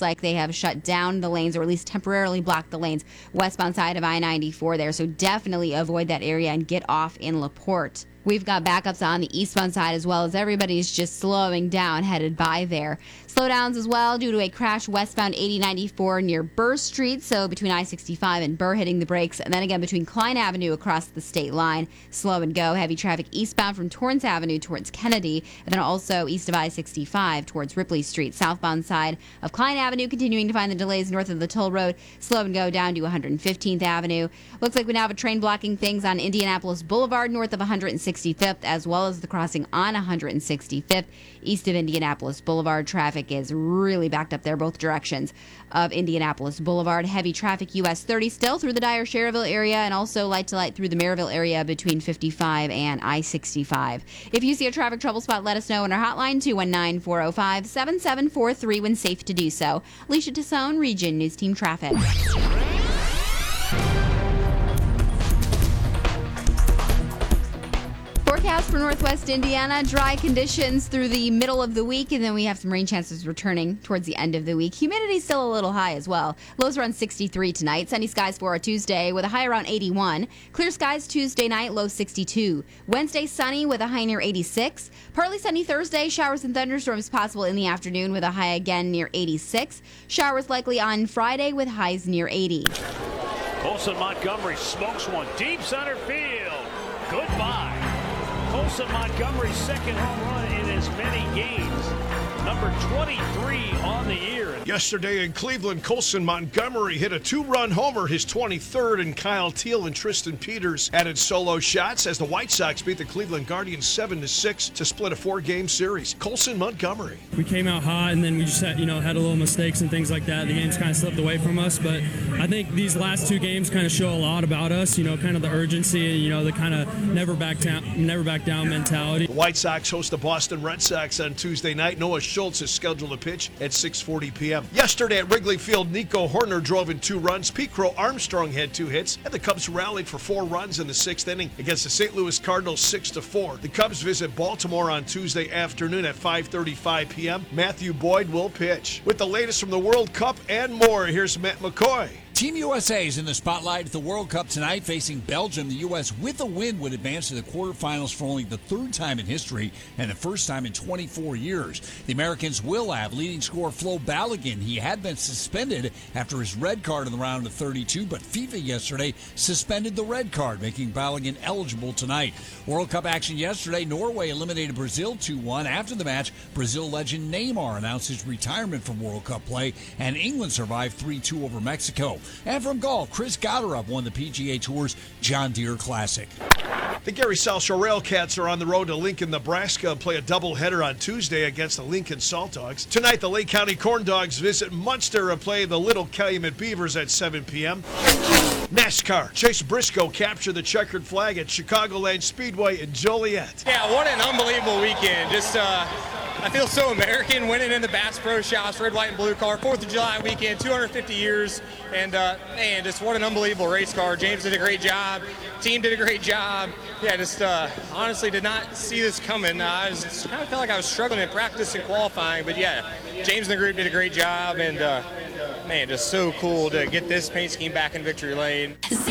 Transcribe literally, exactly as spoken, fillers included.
looks like they have shut down the lanes, or at least temporarily blocked the lanes westbound side of I ninety-four there. So definitely avoid that area and get off in LaPorte. We've got backups on the eastbound side as well, as everybody's just slowing down headed by there. Slowdowns as well due to a crash westbound eighty ninety-four near Burr Street, so between I sixty-five and Burr, hitting the brakes, and then again between Klein Avenue across the state line. Slow and go. Heavy traffic eastbound from Torrance Avenue towards Kennedy, and then also east of I sixty-five towards Ripley Street. Southbound side of Klein Avenue continuing to find the delays north of the toll road. Slow and go down to one hundred fifteenth Avenue. Looks like we now have a train blocking things on Indianapolis Boulevard north of one hundred sixty-fifth, as well as the crossing on one hundred sixty-fifth. East of Indianapolis Boulevard, traffic is really backed up there both directions of Indianapolis Boulevard. Heavy traffic U S thirty still through the Dyer Schererville area, and also light to light through the Maryville area between fifty-five and I sixty-five. If you see a traffic trouble spot, let us know on our hotline, two one nine, four oh five, seven seven four three, when safe to do so. Alicia Tassone, Region News Team Traffic. Forecast for Northwest Indiana, dry conditions through the middle of the week, and then we have some rain chances returning towards the end of the week. Humidity still a little high as well. Lows around sixty-three tonight. Sunny skies for a Tuesday with a high around eighty-one. Clear skies Tuesday night, low sixty-two. Wednesday sunny with a high near eighty-six. Partly sunny Thursday, showers and thunderstorms possible in the afternoon with a high again near eighty-six. Showers likely on Friday with highs near eighty. Colson Montgomery smokes one deep center field. Goodbye. Colson Montgomery's second home run in as many games. Number twenty-three on the year. Yesterday in Cleveland, Colson Montgomery hit a two-run homer, his twenty-third, and Kyle Teal and Tristan Peters added solo shots as the White Sox beat the Cleveland Guardians seven to six to split a four-game series. Colson Montgomery. We came out hot, and then we just had, you know, had a little mistakes and things like that. The game's kind of slipped away from us, but I think these last two games kind of show a lot about us, you know, kind of the urgency and, you know, the kind of never back down, never back down mentality. The White Sox host the Boston Red Sox on Tuesday night. Noah Schultz is scheduled to pitch at six forty p.m. Yesterday at Wrigley Field, Nico Horner drove in two runs. Pete Crow Armstrong had two hits, and the Cubs rallied for four runs in the sixth inning against the Saint Louis Cardinals six to four. The Cubs visit Baltimore on Tuesday afternoon at five thirty-five p.m. Matthew Boyd will pitch. With the latest from the World Cup and more, here's Matt McCoy. Team U S A is in the spotlight at the World Cup tonight, facing Belgium. The U S, with a win, would advance to the quarterfinals for only the third time in history and the first time in twenty-four years. The Americans will have leading scorer Flo Balogun. He had been suspended after his red card in the round of thirty-two, but FIFA yesterday suspended the red card, making Balogun eligible tonight. World Cup action yesterday, Norway eliminated Brazil two one. After the match, Brazil legend Neymar announced his retirement from World Cup play, and England survived three two over Mexico. And from golf, Chris Gotterup won the P G A Tour's John Deere Classic. The Gary South Railcats are on the road to Lincoln, Nebraska, and play a doubleheader on Tuesday against the Lincoln Salt Dogs. Tonight, the Lake County Corn Dogs visit Munster and play the Little Calumet Beavers at seven p.m. NASCAR. Chase Briscoe captured the checkered flag at Chicagoland Speedway in Joliet. Yeah, what an unbelievable weekend. Just, uh, I feel so American winning in the Bass Pro Shops, red, white, and blue car. fourth of July weekend, two hundred fifty years. And, uh, man, just what an unbelievable race car. James did a great job. Team did a great job. Yeah, just uh, honestly did not see this coming. Uh, I was kind of felt like I was struggling in practice and qualifying. But, yeah, James and the group did a great job. And, uh, man, just so cool to get this paint scheme back in victory lane.